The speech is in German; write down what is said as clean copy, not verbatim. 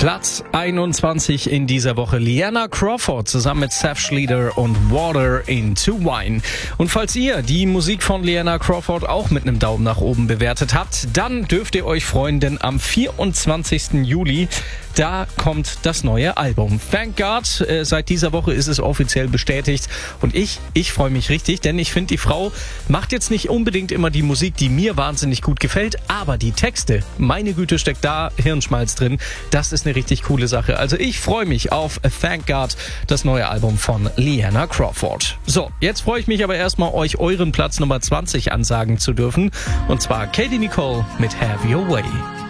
Platz 21 in dieser Woche. Liana Crawford zusammen mit Seth Schlieder und Water into Wine. Und falls ihr die Musik von Liana Crawford auch mit einem Daumen nach oben bewertet habt, dann dürft ihr euch freuen, denn am 24. Juli, da kommt das neue Album. Thank God, seit dieser Woche ist es offiziell bestätigt. Und ich freue mich richtig, denn ich finde, die Frau macht jetzt nicht unbedingt immer die Musik, die mir wahnsinnig gut gefällt, aber die Texte, meine Güte, steckt da Hirnschmalz drin. Das ist eine richtig coole Sache. Also ich freue mich auf Thank God, das neue Album von Liana Crawford. So, jetzt freue ich mich aber erstmal, euch euren Platz Nummer 20 ansagen zu dürfen. Und zwar Katie Nicole mit Have Your Way.